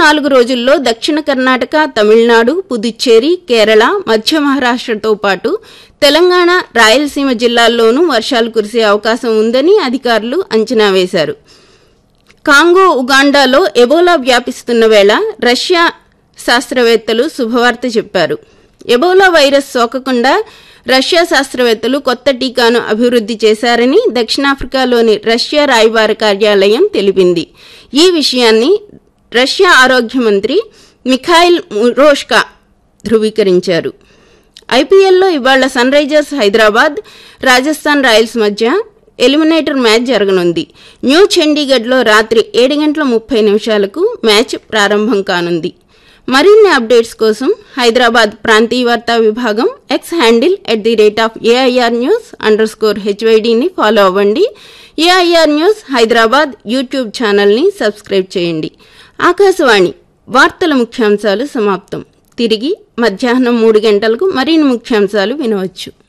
4 రోజుల్లో దక్షిణ కర్ణాటక, తమిళనాడు, పుదుచ్చేరి, కేరళ, మధ్య మహారాష్ట్రతో పాటు తెలంగాణ, రాయలసీమ జిల్లాల్లోనూ వర్షాలు కురిసే అవకాశం ఉందని అధికారులు అంచనా వేశారు. కాంగో, ఉగాండాలో ఎబోలా వ్యాపిస్తున్న వేళ రష్యా శాస్త్రవేత్తలు శుభవార్త చెప్పారు. ఎబోలా వైరస్ సోకకుండా రష్యా శాస్త్రవేత్తలు కొత్త టీకాను అభివృద్ధి చేశారని దక్షిణాఫ్రికాలోని రష్యా రాయబార కార్యాలయం తెలిపింది. ఈ విషయాన్ని రష్యా ఆరోగ్య మంత్రి మిఖాయిల్ మురోష్కా ధృవీకరించారు. ఐపీఎల్లో ఇవాళ sun Risers Hyderabad, Rajasthan Royals మధ్య ఎలిమినేటర్ మ్యాచ్ జరగనుంది. న్యూ చండీగఢ్లో రాత్రి 7:30 మ్యాచ్ ప్రారంభం కానుంది. మరిన్ని అప్డేట్స్ కోసం హైదరాబాద్ ప్రాంతీయ వార్తా విభాగం ఎక్స్ హ్యాండిల్ @AIRnews_HYDని ఫాలో అవ్వండి. AIR న్యూస్ హైదరాబాద్ యూట్యూబ్ ఛానల్ని సబ్స్క్రైబ్ చేయండి. ఆకాశవాణి వార్తల ముఖ్యాంశాలు సమాప్తం. తిరిగి మధ్యాహ్నం 3 గంటలకు మరిన్ని ముఖ్యాంశాలు వినవచ్చు.